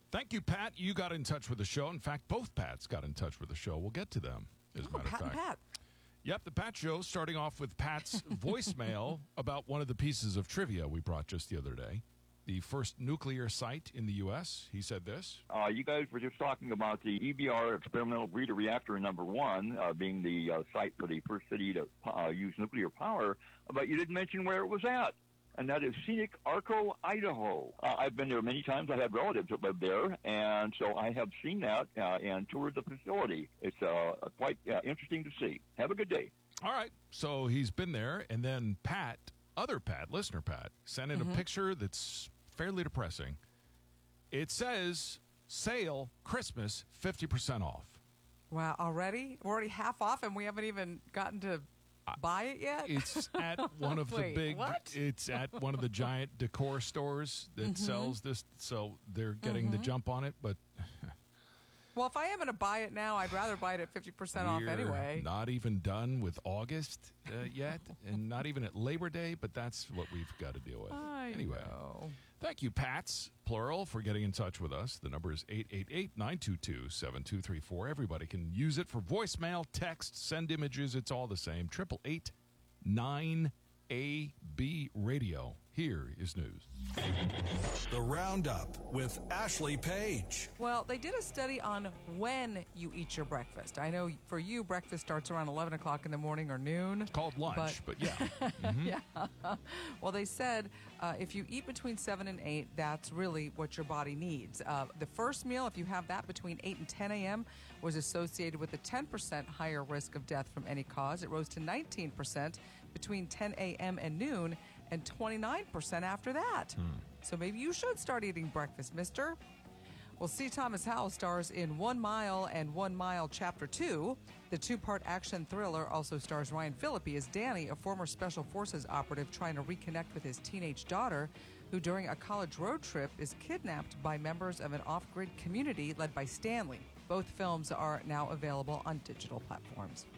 Thank you, Pat. You got in touch with the show. In fact, both Pats got in touch with the show. We'll get to them, as a matter of Pat and fact. Pat. Yep, the Pat Show, starting off with Pat's voicemail about one of the pieces of trivia we brought just the other day. The first nuclear site in the U.S. He said this. You guys were just talking about the EBR, Experimental Breeder Reactor number 1, being the site for the first city to use nuclear power, but you didn't mention where it was at. And that is scenic Arco, Idaho. I've been there many times. I have relatives that live there, and so I have seen that and toured the facility. It's quite interesting to see. Have a good day. All right, so he's been there, and then Pat, other Pat, listener Pat, sent in a picture that's fairly depressing. It says, sale, Christmas, 50% off. Wow, already? We're already half off, and we haven't even gotten to buy it yet? It's at one of Wait, the big. what? It's at one of the giant decor stores that sells this. So they're getting the jump on it. But Well, if I am going to buy it now, I'd rather buy it at 50% off we're anyway. not even done with August yet, and not even at Labor Day. But that's what we've got to deal with. Anyway, thank you, Pats, plural, for getting in touch with us. The number is 888-922-7234. Everybody can use it for voicemail, text, send images. It's all the same. 888-9AB Radio. Here is news. The Roundup with Ashley Page. Well, they did a study on when you eat your breakfast. I know for you, breakfast starts around 11 o'clock in the morning or noon. It's called lunch, but yeah. Yeah. Well, they said if you eat between 7 and 8, that's really what your body needs. The first meal, if you have that between 8 and 10 a.m., was associated with a 10% higher risk of death from any cause. It rose to 19% between 10 a.m. and noon, and 29% after that. So maybe you should start eating breakfast, mister. Well, C. Thomas Howell stars in 1 Mile and 1 Mile Chapter 2. The two-part action thriller also stars Ryan Phillippe as Danny, a former Special Forces operative trying to reconnect with his teenage daughter, who during a college road trip is kidnapped by members of an off-grid community led by Stanley. Both films are now available on digital platforms.